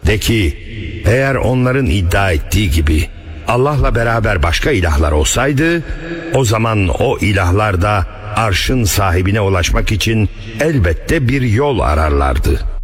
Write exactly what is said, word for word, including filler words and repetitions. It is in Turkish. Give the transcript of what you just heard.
De ki, eğer onların iddia ettiği gibi Allah'la beraber başka ilahlar olsaydı, o zaman o ilahlar da arşın sahibine ulaşmak için elbette bir yol ararlardı.